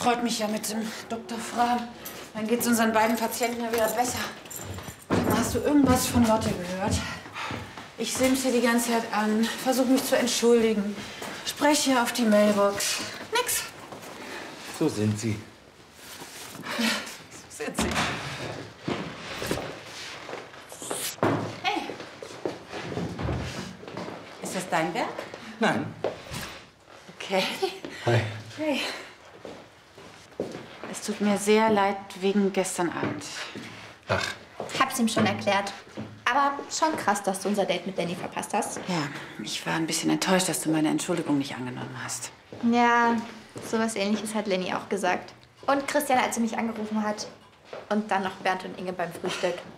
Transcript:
freut mich ja mit dem Dr. Frahm. Dann geht es unseren beiden Patienten ja wieder besser. Hast du irgendwas von Lotte gehört? Ich simse die ganze Zeit an, versuche mich zu entschuldigen, spreche auf die Mailbox. Nix. So sind Sie. Ja, so sind Sie. Hey. Ist das dein Werk? Nein. Okay. Hi. Hey. Es tut mir sehr leid wegen gestern Abend. Ach. Hab's ihm schon erklärt. Aber schon krass, dass du unser Date mit Lenny verpasst hast. Ja, ich war ein bisschen enttäuscht, dass du meine Entschuldigung nicht angenommen hast. Ja, sowas Ähnliches hat Lenny auch gesagt. Und Christian, als sie mich angerufen hat. Und dann noch Bernd und Inge beim Frühstück.